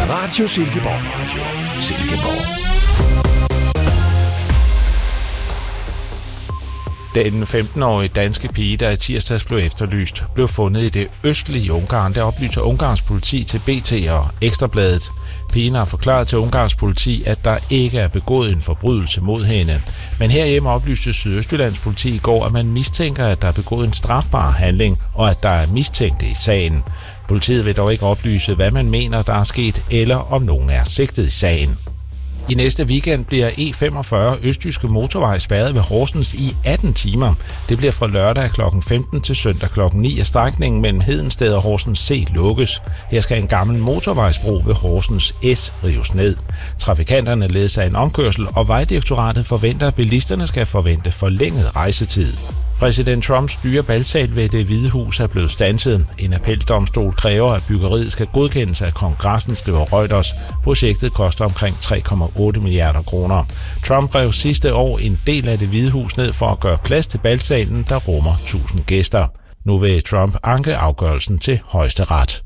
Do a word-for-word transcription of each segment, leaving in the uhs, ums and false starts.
Radio Silkeborg. Radio Silkeborg. Den femten-årige danske pige, der i tirsdags blev efterlyst, blev fundet i det østlige Ungarn. Der oplyser Ungarns politi til B T og Ekstrabladet. Pigen har forklaret til Ungarns politi, at der ikke er begået en forbrydelse mod hende. Men herhjemme oplyste Sydøstjyllands politi i går, at man mistænker, at der er begået en strafbar handling, og at der er mistænkte i sagen. Politiet vil dog ikke oplyse, hvad man mener, der er sket, eller om nogen er sigtet i sagen. I næste weekend bliver E femogfyrre Østjyske Motorvej spærret ved Horsens i atten timer. Det bliver fra lørdag klokken femten til søndag klokken ni, at strækningen mellem Hedensted og Horsens C lukkes. Her skal en gammel motorvejsbro ved Horsens S rives ned. Trafikanterne ledes af en omkørsel, og Vejdirektoratet forventer, at bilisterne skal forvente forlænget rejsetid. Præsident Trumps dyre balsal ved Det Hvide Hus er blevet standset. En appeldomstol kræver, at byggeriet skal godkendes af Kongressen, skriver Reuters. Projektet koster omkring tre komma otte milliarder kroner. Trump rev sidste år en del af Det Hvide Hus ned for at gøre plads til balsalen, der rummer tusind gæster. Nu vil Trump anke afgørelsen til højesteret.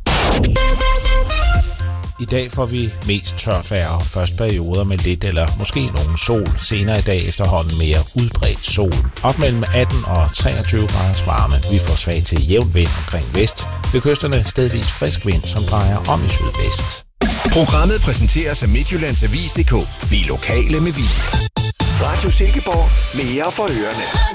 I dag får vi mest tørt vejr og først perioder med lidt eller måske nogen sol. Senere i dag efterhånden mere udbredt sol. Op mellem atten og treogtyve graders varme. Vi får svag til jævn vind omkring vest. Ved kysterne stedvis frisk vind, som drejer om i sydvest. Programmet præsenteres af Midtjyllands Avis punktum d k. Vi er lokale med vilje. Radio Silkeborg. Mere for ørerne.